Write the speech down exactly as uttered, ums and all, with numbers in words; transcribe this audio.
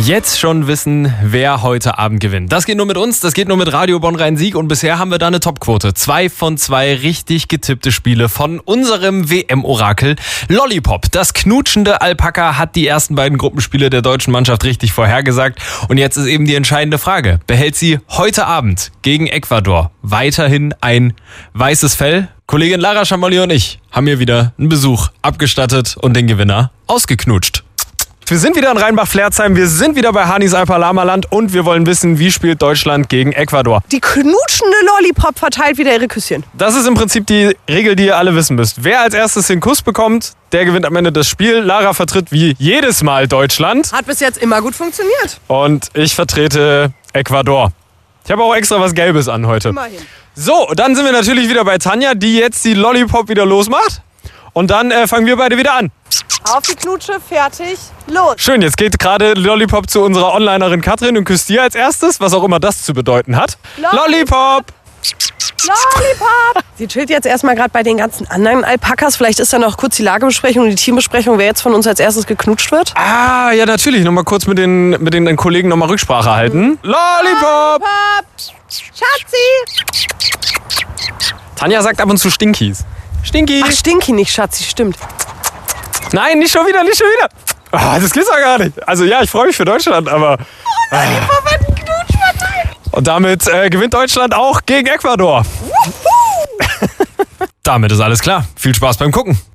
Jetzt schon wissen, wer heute Abend gewinnt. Das geht nur mit uns, das geht nur mit Radio Bonn-Rhein-Sieg und bisher haben wir da eine Topquote. Zwei von zwei richtig getippte Spiele von unserem W M-Orakel Lollipop. Das knutschende Alpaka hat die ersten beiden Gruppenspiele der deutschen Mannschaft richtig vorhergesagt. Und jetzt ist eben die entscheidende Frage. Behält sie heute Abend gegen Ecuador weiterhin ein weißes Fell? Kollegin Lara Schamolli und ich haben hier wieder einen Besuch abgestattet und den Gewinner ausgeknutscht. Wir sind wieder in Rheinbach-Pflerzheim, wir sind wieder bei Hanis Alpalama-Land und wir wollen wissen, wie spielt Deutschland gegen Ecuador. Die knutschende Lollipop verteilt wieder ihre Küsschen. Das ist im Prinzip die Regel, die ihr alle wissen müsst. Wer als erstes den Kuss bekommt, der gewinnt am Ende das Spiel. Lara vertritt wie jedes Mal Deutschland. Hat bis jetzt immer gut funktioniert. Und ich vertrete Ecuador. Ich habe auch extra was Gelbes an heute. Immerhin. So, dann sind wir natürlich wieder bei Tanja, die jetzt die Lollipop wieder losmacht. Und dann äh, fangen wir beide wieder an. Auf die Knutsche, fertig, los. Schön, jetzt geht gerade Lollipop zu unserer Onlinerin Katrin und küsst dir als erstes, was auch immer das zu bedeuten hat. Lollipop! Lollipop! Sie chillt jetzt erstmal gerade bei den ganzen anderen Alpakas. Vielleicht ist da noch kurz die Lagebesprechung und die Teambesprechung, wer jetzt von uns als erstes geknutscht wird. Ah, ja natürlich. Nochmal kurz mit den, mit den Kollegen nochmal Rücksprache halten. Lollipop! Lollipop! Schatzi! Tanja sagt ab und zu Stinkies. Stinky! Ach, Stinky nicht, Schatzi, stimmt. Nein, nicht schon wieder, nicht schon wieder. Ah, das geht's doch gar nicht. Also ja, ich freue mich für Deutschland, aber... Oh nein, die wird einen Knutsch verteilt. Und damit äh, gewinnt Deutschland auch gegen Ecuador. Damit ist alles klar. Viel Spaß beim Gucken.